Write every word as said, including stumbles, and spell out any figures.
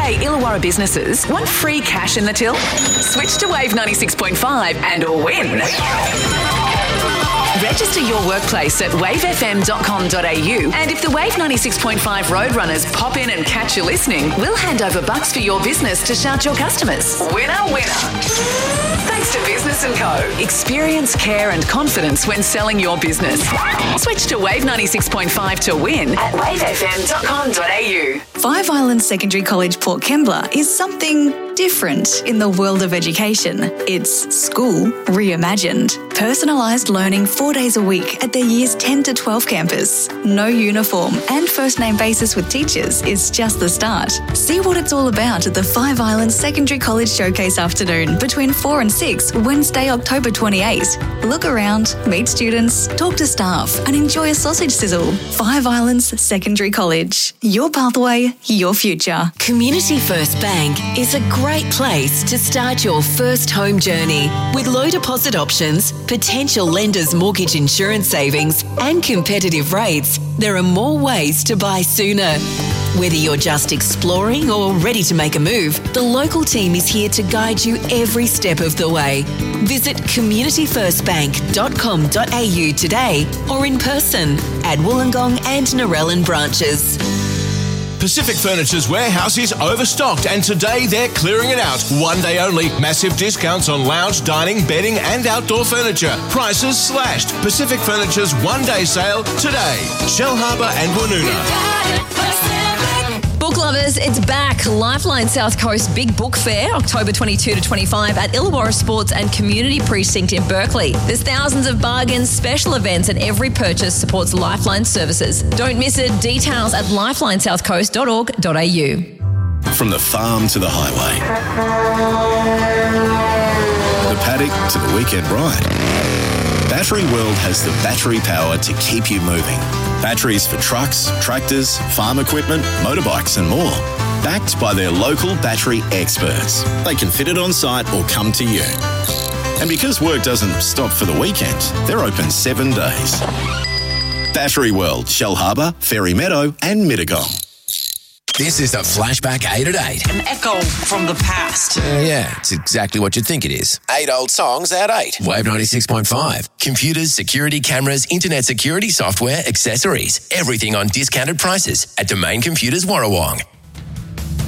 Hey, Illawarra businesses, want free cash in the till? Switch to Wave ninety-six point five and win. Register your workplace at wave f m dot com dot a u, and if the Wave ninety-six point five Roadrunners pop in and catch you listening, we'll hand over bucks for your business to shout your customers. Winner, winner. Thanks to Business and Co. Experience, care and confidence when selling your business. Switch to Wave ninety-six point five to win at wave f m dot com dot a u. Five Islands Secondary College Port Kembla is something different in the world of education. It's school reimagined. Personalised learning four days a week at their years ten to twelve campus. No uniform and first name basis with teachers is just the start. See what it's all about at the Five Islands Secondary College Showcase afternoon between four and six, Wednesday, October twenty-eighth. Look around, meet students, talk to staff and enjoy a sausage sizzle. Five Islands Secondary College. Your pathway, your future. Community First Bank is a great place to start your first home journey. With low deposit options, potential lenders' mortgage insurance savings and competitive rates, there are more ways to buy sooner. Whether you're just exploring or ready to make a move, the local team is here to guide you every step of the way. Visit community first bank dot com dot a u today or in person at Wollongong and Narellan branches. Pacific Furniture's warehouse is overstocked and today they're clearing it out. One day only, massive discounts on lounge, dining, bedding and outdoor furniture. Prices slashed. Pacific Furniture's one day sale today. Shellharbour and Woonona. Book lovers, it's back. Lifeline South Coast Big Book Fair, October twenty-second to twenty-fifth at Illawarra Sports and Community Precinct in Berkeley. There's thousands of bargains, special events, and every purchase supports Lifeline services. Don't miss it. Details at lifeline south coast dot org dot a u. From the farm to the highway, the paddock to the weekend ride, Battery World has the battery power to keep you moving. Batteries for trucks, tractors, farm equipment, motorbikes and more. Backed by their local battery experts. They can fit it on site or come to you. And because work doesn't stop for the weekend, they're open seven days. Battery World, Shellharbour, Fairy Meadow and Mittagong. This is the Flashback eight at eight. An echo from the past. Uh, yeah, it's exactly what you'd think it is. Eight old songs at eight. Wave ninety-six point five. Computers, security cameras, internet security software, accessories. Everything on discounted prices at Domain Computers Warrawong.